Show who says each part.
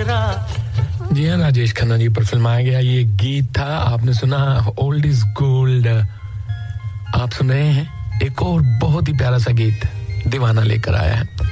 Speaker 1: जी हाँ, राजेश खन्ना जी पर फिल्माया गया ये गीत था। आपने सुना ओल्ड इज गोल्ड। आप सुन रहे हैं एक और बहुत ही प्यारा सा गीत दीवाना लेकर आया है।